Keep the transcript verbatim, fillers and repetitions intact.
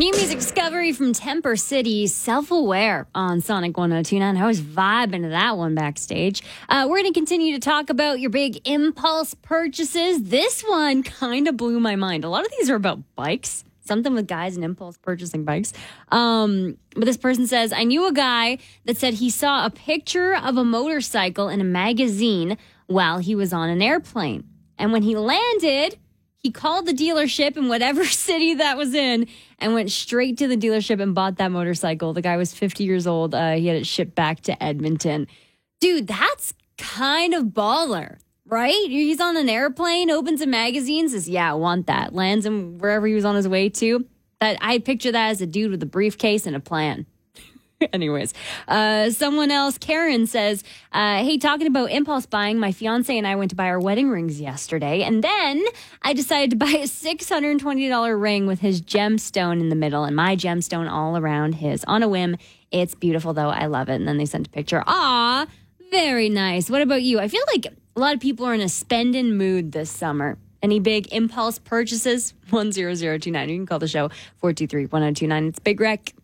New music discovery from Temper City, Self-Aware on Sonic one oh two point nine. I was vibing to that one backstage. Uh, we're going to continue to talk about your big impulse purchases. This one kind of blew my mind. A lot of these are about bikes. Something with guys and impulse purchasing bikes. Um, but this person says, I knew a guy that said he saw a picture of a motorcycle in a magazine while he was on an airplane. And when he landed, he called the dealership in whatever city that was in and went straight to the dealership and bought that motorcycle. The guy was fifty years old. Uh, he had it shipped back to Edmonton. Dude, that's kind of baller, right? He's on an airplane, opens a magazine, says, yeah, I want that. Lands him wherever he was on his way to. That I picture that as a dude with a briefcase and a plan. Anyways, uh, someone else, Karen, says, uh, hey, talking about impulse buying, my fiance and I went to buy our wedding rings yesterday, and then I decided to buy a six hundred twenty dollars ring with his gemstone in the middle and my gemstone all around his on a whim. It's beautiful, though. I love it. And then they sent a picture. Aw, very nice. What about you? I feel like a lot of people are in a spending mood this summer. Any big impulse purchases? one zero zero two nine. You can call the show four two three, one zero two nine. It's Big Wreck.